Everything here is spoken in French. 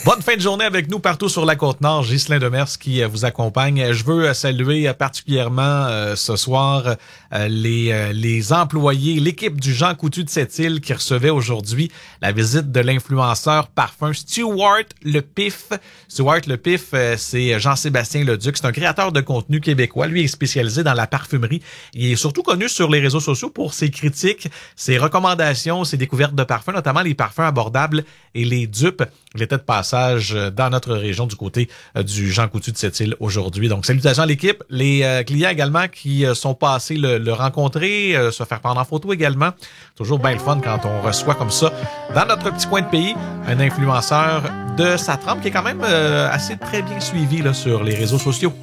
Bonne fin de journée avec nous partout sur la Côte-Nord. Ghislain Demers qui vous accompagne. Je veux saluer particulièrement ce soir les employés, l'équipe du Jean Coutu de Sept-Îles qui recevait aujourd'hui la visite de l'influenceur parfum Stuart Le Pif. Stuart Le Pif, c'est Jean-Sébastien Leduc. C'est un créateur de contenu québécois. Lui est spécialisé dans la parfumerie. Il est surtout connu sur les réseaux sociaux pour ses critiques, ses recommandations, ses découvertes de parfums, notamment les parfums abordables et les dupes. Il était de passage dans notre région du côté du Jean Coutu de Sept-Îles aujourd'hui. Donc, salutations à l'équipe. Les clients également qui sont passés le rencontrer, se faire prendre en photo également. Toujours bien le fun quand on reçoit comme ça, dans notre petit coin de pays, un influenceur de sa trempe qui est quand même assez très bien suivi là, sur les réseaux sociaux.